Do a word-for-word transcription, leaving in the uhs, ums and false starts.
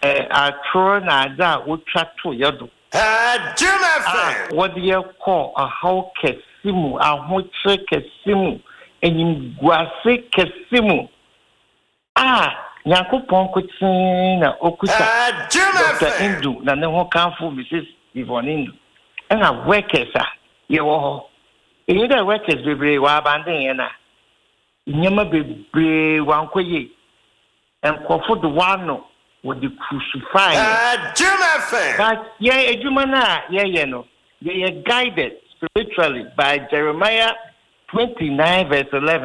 eh atro na ada wotwa to yodo ah Jim what you call a how kesimu a hoche kesimu enyim guase kesimu ah Yakupon kutin na okusa Doctor Indu na ne ho kanfo Missus Yvonne Indu and a workers ah ye wo ho e the workers bebre wa abandon ye na nyama bebre wan koye enkofo do wano with the crucify ah Jim but ye eduma na ye ye no ye guided spiritually by Jeremiah twenty-nine verse eleven.